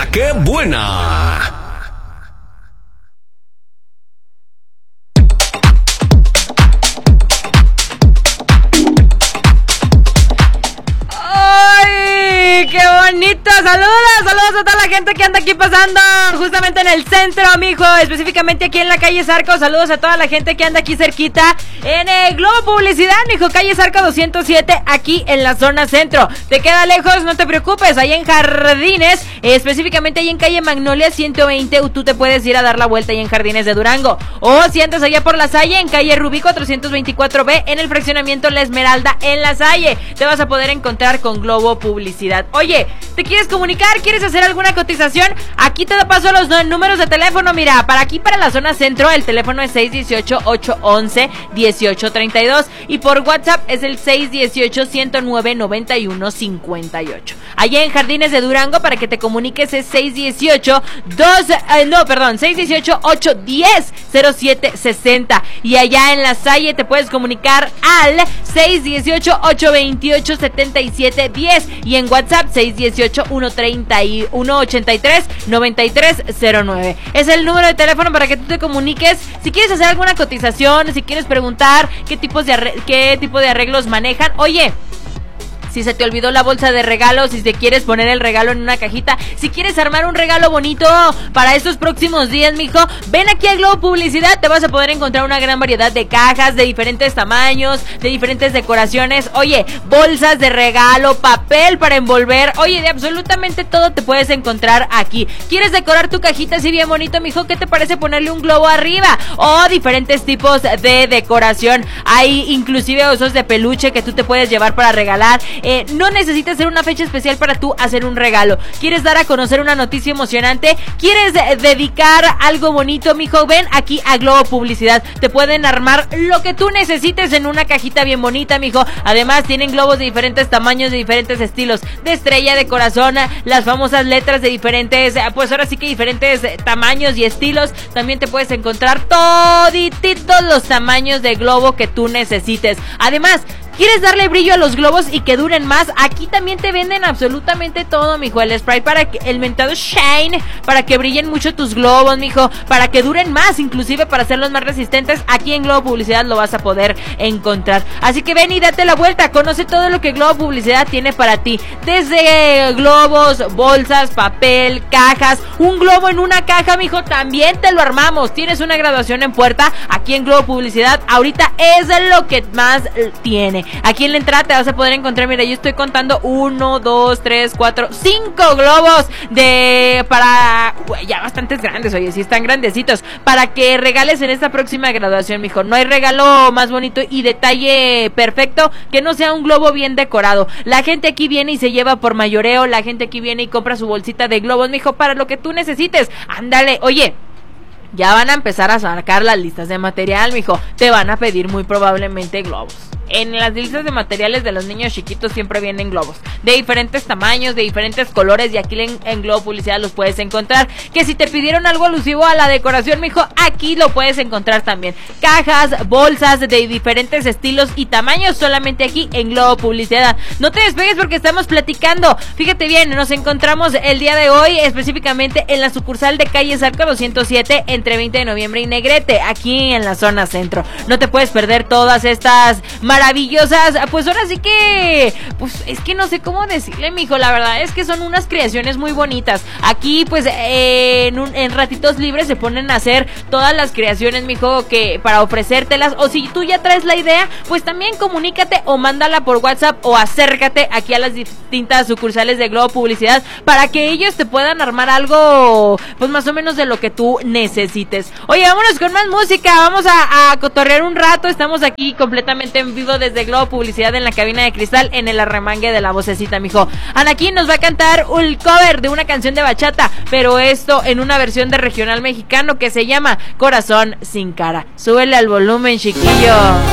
La que buena. ¡Qué bonito! ¡Saludos a toda la gente que anda aquí pasando justamente en el centro, mijo, específicamente aquí en la calle Zarco. Saludos a toda la gente que anda aquí cerquita en el Globo Publicidad, mijo, calle Zarco 207, aquí en la zona centro. ¿Te queda lejos? No te preocupes, ahí en Jardines, específicamente ahí en calle Magnolia 120, tú te puedes ir a dar la vuelta ahí en Jardines de Durango. O si andas allá por La Salle, en calle Rubí 424B, en el fraccionamiento La Esmeralda en La Salle, te vas a poder encontrar con Globo Publicidad. Oye, ¿te quieres comunicar? ¿Quieres hacer alguna cotización? Aquí te paso los números de teléfono. Mira, para aquí, para la zona centro, el teléfono es 618-811-1832 y por WhatsApp es el 618-109-9158. Allá en Jardines de Durango, para que te comuniques, es 618-810-0760. Y allá en La Salle te puedes comunicar al 618-828-7710 y en WhatsApp 618-183-9309. Es el número de teléfono para que tú te comuniques si quieres hacer alguna cotización, si quieres preguntar qué tipo de arreglos manejan. Oye, si se te olvidó la bolsa de regalos, si te quieres poner el regalo en una cajita, si quieres armar un regalo bonito para estos próximos días, mijo, ven aquí a Globo Publicidad, te vas a poder encontrar una gran variedad de cajas de diferentes tamaños, de diferentes decoraciones, oye, bolsas de regalo, papel para envolver, oye, de absolutamente todo te puedes encontrar aquí. ¿Quieres decorar tu cajita así bien bonito, mijo? ¿Qué te parece ponerle un globo arriba? O diferentes tipos de decoración, hay inclusive osos de peluche que tú te puedes llevar para regalar. No necesitas hacer una fecha especial para tú hacer un regalo. ¿Quieres dar a conocer una noticia emocionante? ¿Quieres dedicar algo bonito, mijo? Ven aquí a Globo Publicidad. Te pueden armar lo que tú necesites en una cajita bien bonita, mijo. Además, tienen globos de diferentes tamaños, de diferentes estilos. De estrella, de corazón, las famosas letras de diferentes, pues ahora sí que diferentes tamaños y estilos. También te puedes encontrar todititos los tamaños de globo que tú necesites. Además, ¿quieres darle brillo a los globos y que duren más? Aquí también te venden absolutamente todo, mijo. El spray para que, el mentado shine, para que brillen mucho tus globos, mijo, para que duren más, inclusive para hacerlos más resistentes. Aquí en Globo Publicidad lo vas a poder encontrar. Así que ven y date la vuelta, conoce todo lo que Globo Publicidad tiene para ti. Desde globos, bolsas, papel, cajas, un globo en una caja, mijo, también te lo armamos. Tienes una graduación en puerta, aquí en Globo Publicidad, ahorita es lo que más tiene. Aquí en la entrada te vas a poder encontrar, mira, yo estoy contando 1, 2, 3, 4, 5 globos para ya bastantes grandes, oye, sí están grandecitos, para que regales en esta próxima graduación, mijo. No hay regalo más bonito y detalle perfecto que no sea un globo bien decorado. La gente aquí viene y se lleva por mayoreo, la gente aquí viene y compra su bolsita de globos, mijo, para lo que tú necesites. Ándale, oye, ya van a empezar a sacar las listas de material, mijo. Te van a pedir muy probablemente globos. En las listas de materiales de los niños chiquitos siempre vienen globos de diferentes tamaños, de diferentes colores, y aquí en Globo Publicidad los puedes encontrar. Que si te pidieron algo alusivo a la decoración, mijo, aquí lo puedes encontrar también. Cajas, bolsas de diferentes estilos y tamaños, solamente aquí en Globo Publicidad. No te despegues porque estamos platicando. Fíjate bien, nos encontramos el día de hoy específicamente en la sucursal de calle Zarco 207 entre 20 de noviembre y Negrete, aquí en la zona centro. No te puedes perder todas estas maravillosas, pues ahora sí que, pues es que no sé cómo decirle, mijo, la verdad es que son unas creaciones muy bonitas. Aquí pues en ratitos libres se ponen a hacer todas las creaciones, mijo, que para ofrecértelas, o si tú ya traes la idea, pues también comunícate o mándala por WhatsApp o acércate aquí a las distintas sucursales de Globo Publicidad para que ellos te puedan armar algo, pues más o menos de lo que tú necesites. Oye, vámonos con más música, vamos a cotorrear un rato. Estamos aquí completamente en vivo desde Globo Publicidad en la cabina de cristal, en el arremangue de la vocecita, mijo. Anakin nos va a cantar un cover de una canción de bachata, pero esto en una versión de regional mexicano que se llama Corazón sin cara. Súbele al volumen, chiquillo.